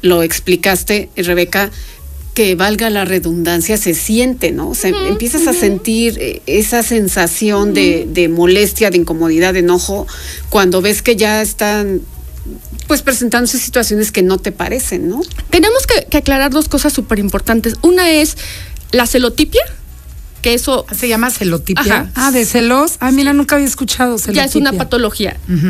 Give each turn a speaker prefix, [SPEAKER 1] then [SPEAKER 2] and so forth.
[SPEAKER 1] lo explicaste, Rebeca, que valga la redundancia, se siente, ¿no? Empiezas a sentir esa sensación de molestia, de incomodidad, de enojo, cuando ves que ya están pues presentándose situaciones que no te parecen, ¿no?
[SPEAKER 2] Tenemos que aclarar dos cosas súper importantes. Una es la celotipia, que eso...
[SPEAKER 3] ¿Se llama celotipia?
[SPEAKER 2] Ajá.
[SPEAKER 3] ¿De celos? Mira, nunca había escuchado celotipia.
[SPEAKER 2] Ya es una patología.